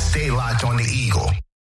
stay locked on the Eagle.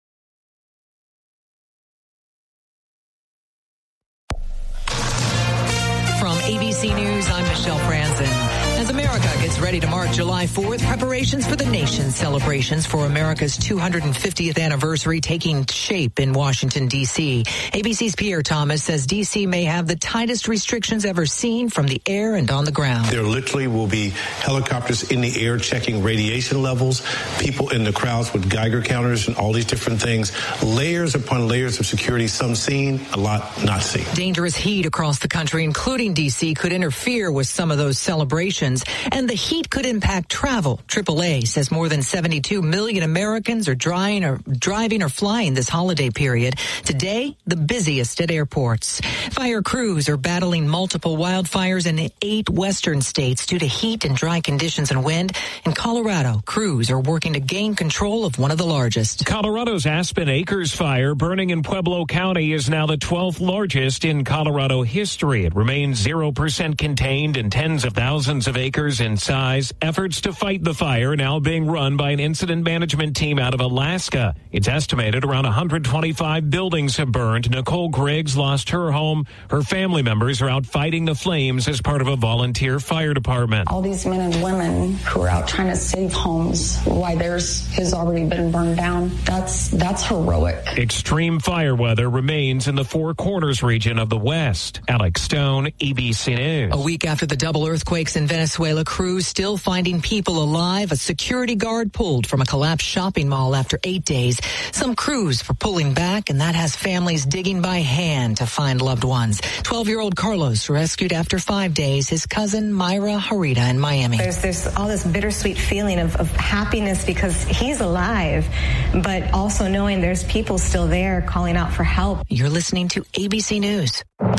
From ABC News, I'm Michelle Franzen. As America gets ready to mark July 4th, preparations for the nation's celebrations for America's 250th anniversary taking shape in Washington, D.C. ABC's Pierre Thomas says D.C. may have the tightest restrictions ever seen from the air and on the ground. There literally will be helicopters in the air checking radiation levels, people in the crowds with Geiger counters and all these different things, layers upon layers of security, some seen, a lot not seen. Dangerous heat across the country, including D.C., could interfere with some of those celebrations, and the heat could impact travel. AAA says more than 72 million Americans are driving or flying this holiday period. Today, the busiest at airports. Fire crews are battling multiple wildfires in 8 western states due to heat and dry conditions and wind. In Colorado, crews are working to gain control of one of the largest. Colorado's Aspen Acres fire burning in Pueblo County is now the 12th largest in Colorado history. It remains 0% contained and tens of thousands of acres in size. Efforts to fight the fire now being run by an incident management team out of Alaska. It's estimated around 125 buildings have burned. Nicole Griggs lost her home. Her family members are out fighting the flames as part of a volunteer fire department. All these men and women who are out trying to save homes while theirs has already been burned down, that's heroic. Extreme fire weather remains in the Four Corners region of the West. Alex Stone, ABC News. A week after the double earthquakes in Venezuela, crews still finding people alive. A security guard pulled from a collapsed shopping mall after 8 days. Some crews for pulling back, and that has families digging by hand to find loved ones. 12-year-old Carlos rescued after 5 days. His cousin Myra Harita in Miami. There's all this bittersweet feeling of happiness because he's alive, but also knowing there's people still there calling out for help. You're listening to ABC News.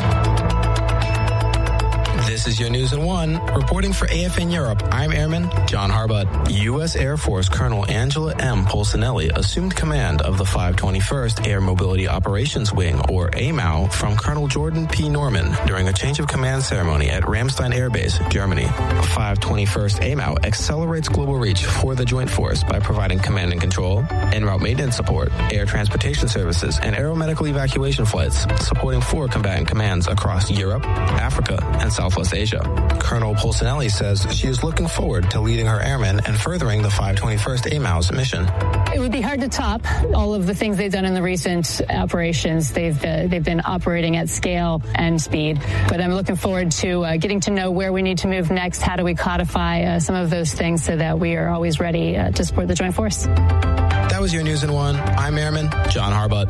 This is your News in 1. Reporting for AFN Europe, I'm Airman John Harbutt. U.S. Air Force Colonel Angela M. Polsinelli assumed command of the 521st Air Mobility Operations Wing, or AMOW, from Colonel Jordan P. Norman during a change of command ceremony at Ramstein Air Base, Germany. 521st AMOW accelerates global reach for the Joint Force by providing command and control, en route maintenance support, air transportation services, and aeromedical evacuation flights, supporting 4 combatant commands across Europe, Africa, and Southwest Asia. Colonel Polsinelli says she is looking forward to leading her airmen and furthering the 521st AMOW's mission. It would be hard to top all of the things they've done in the recent operations. They've been operating at scale and speed, but I'm looking forward to getting to know where we need to move next. How do we codify some of those things so that we are always ready to support the Joint Force? That was your News in 1. I'm Airman John Harbutt.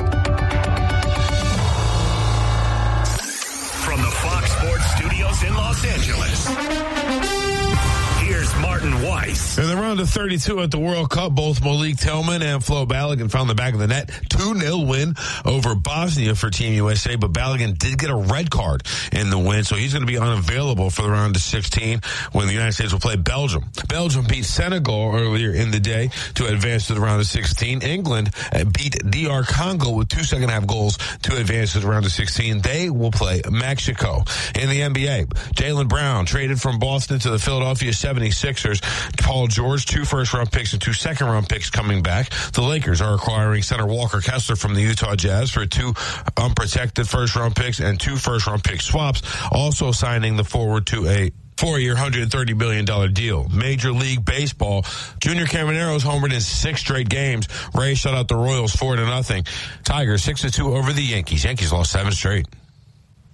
From the Fox Sports Studios in Los Angeles, here's Martin Weiss. In the round of 32 at the World Cup, both Malik Tillman and Flo Balogun found the back of the net. 2-0 win over Bosnia for Team USA, but Balogun did get a red card in the win, so he's going to be unavailable for the round of 16 when the United States will play Belgium. Belgium beat Senegal earlier in the day to advance to the round of 16. England beat DR Congo with 2 second-half goals to advance to the round of 16. They will play Mexico. In the NBA, Jaylen Brown traded from Boston to the Philadelphia 76ers. Paul George, 2 first-round picks and 2 second-round picks coming back. The Lakers are acquiring center Walker Kessler from the Utah Jazz for 2 unprotected first-round picks and 2 first-round pick swaps, also signing the forward to a 4-year, $130 million deal. Major League Baseball, Junior Camaro's homered in 6 straight games. Rays shut out the Royals 4-0. Tigers 6-2 over the Yankees. Yankees lost 7 straight.